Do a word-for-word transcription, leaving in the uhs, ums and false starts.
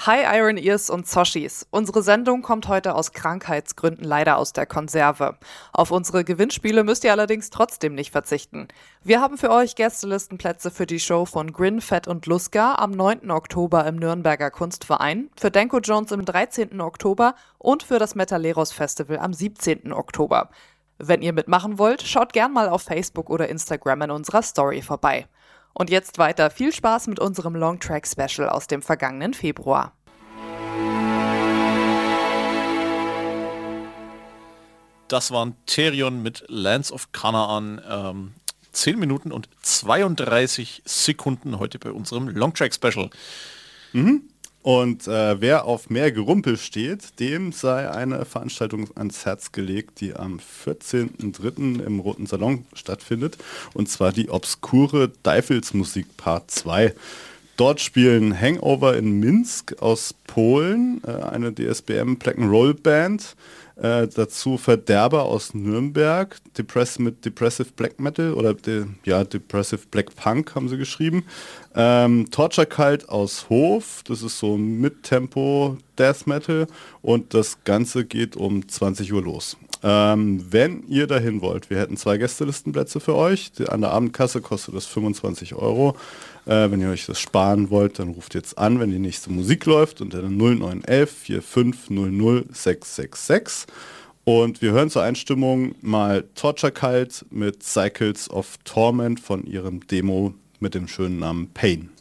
Hi Iron Ears und Zoshis. Unsere Sendung kommt heute aus Krankheitsgründen leider aus der Konserve. Auf unsere Gewinnspiele müsst ihr allerdings trotzdem nicht verzichten. Wir haben für euch Gästelistenplätze für die Show von Grin, Fett und Luska am neunten Oktober im Nürnberger Kunstverein, für Danko Jones am dreizehnten Oktober und für das Metaleros Festival am siebzehnten Oktober. Wenn ihr mitmachen wollt, schaut gern mal auf Facebook oder Instagram in unserer Story vorbei. Und jetzt weiter. Viel Spaß mit unserem Longtrack-Special aus dem vergangenen Februar. Das waren Therion mit Lands of Canaan. Ähm, zehn Minuten und zweiunddreißig Sekunden heute bei unserem Longtrack-Special. Mhm. Und äh, wer auf mehr Gerumpel steht, dem sei eine Veranstaltung ans Herz gelegt, die am vierzehnten dritten im Roten Salon stattfindet. Und zwar die obskure Teufelsmusik Part zwei. Dort spielen Hangover in Minsk aus Polen, äh, eine D S B M Black and Roll Band. Äh, dazu Verderber aus Nürnberg, Depress mit Depressive Black Metal oder de, ja, Depressive Black Punk haben sie geschrieben. Ähm, Torture Cult aus Hof, das ist so Mid-Tempo Death Metal und das Ganze geht um zwanzig Uhr los. Ähm, wenn ihr dahin wollt, wir hätten zwei Gästelistenplätze für euch. Die, an der Abendkasse kostet das fünfundzwanzig Euro. Äh, wenn ihr euch das sparen wollt, dann ruft jetzt an, wenn die nächste Musik läuft unter der null neun eins eins vier fünf null null sechs sechs sechs. Und wir hören zur Einstimmung mal Torture Cult mit Cycles of Torment von ihrem Demo mit dem schönen Namen Pain.